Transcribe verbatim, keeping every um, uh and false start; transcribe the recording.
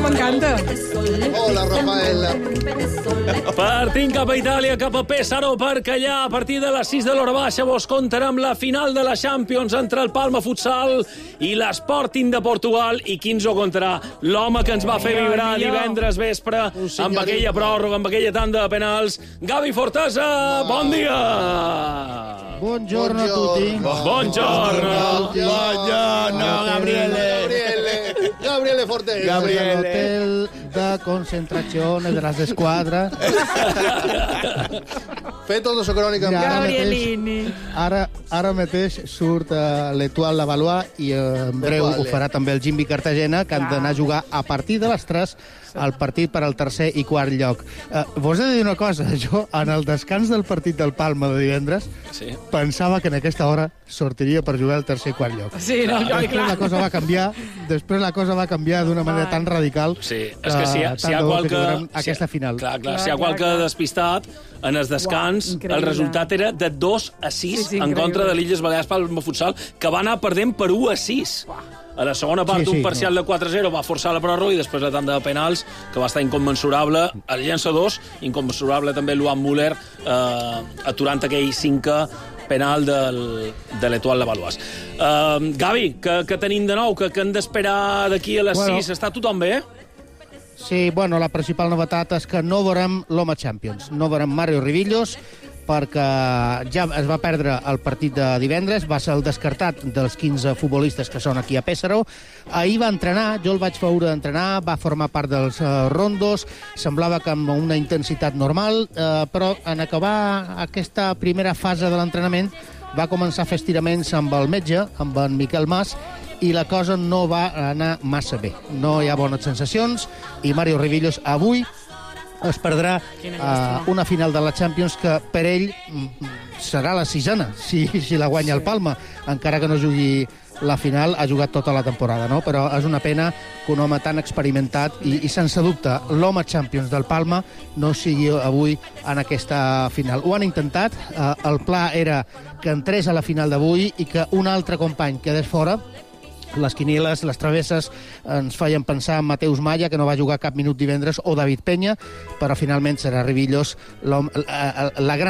m'encanta. Hola, Rafael. Partint cap a Itàlia, cap a Pesaro, perquè allà, a partir de les sis de l'hora baixa, vos contarem la final de la Champions entre el Palma Futsal i l'Sporting de Portugal. I qui ens ho contarà? L'home que ens va fer vibrar divendres vespre amb aquella pròrroga, amb aquella tanda de penals. Gavi Fortesa, bon dia! Buongiorno a tutti. Buongiorno. Buongiorno, Gabriele. Gabriele. Gabriele Fortesa. Gabriele. Hotel de concentrazione de les esquadres. Fet tota la crònica. Gabrielini. Ara, ara mateix surt uh, l'Etoile de Valois i uh, en breu ho farà també el Gimbi Cartagena, que han d'anar a jugar a partir de les tres el partit per al tercer i quart lloc. Uh, vos he de dir una cosa, jo en el descans del partit del Palma de divendres sí. pensava que en aquesta hora sortiria per jugar al tercer i quart lloc. Sí, no, jo, després la cosa va canviar, després la cosa va canviar d'una manera tan radical sí. És que si hi ha, si hi ha qualque... aquesta final. Clar, clar, si hi ha qualque despistat, en el descans Uau, el resultat era de dos a sis sí, sí, en contra de l'Illes Balears pel futsal, que va anar perdent per u a sis. A la segona part, sí, sí, un parcial no. de quatre a zero va forçar la pròrroga i després la tanda de penals, que va estar incommensurable. El llançadors, incommensurable també Luan Müller, eh, aturant aquell cinquè penal del, de l'Etoile de Valois. Uh, Gavi, que, que tenim de nou? Que, que hem d'esperar d'aquí a les bueno. sis? Està tothom bé? Sí, bueno, la principal novetat és que no veurem l'Home Champions. No veurem Mario Rivillos, perquè ja es va perdre el partit de divendres, va ser el descartat dels quinze futbolistes que són aquí a Pesaro. Ahir va entrenar, jo el vaig veure entrenar, va formar part dels uh, rondos, semblava que amb una intensitat normal, uh, però en acabar aquesta primera fase de l'entrenament va començar a fer estiraments amb el metge, amb en Miquel Mas, i la cosa no va anar massa bé. No hi ha bones sensacions, i Mario Rivillos avui es perdrà uh, una final de la Champions que per ell serà la sisena, si, si la guanya el Palma, encara que no jugui la final, ha jugat tota la temporada, no? Però és una pena que un home tan experimentat i, i sense dubte l'home Champions del Palma no sigui avui en aquesta final. Ho han intentat, uh, el pla era que entrés a la final d'avui i que un altre company quedés fora. Les quinieles, les travesses ens feien pensar en Mateus Maya, que no va jugar cap minut divendres, o David Peña, però finalment serà Rivillos la, la, la gran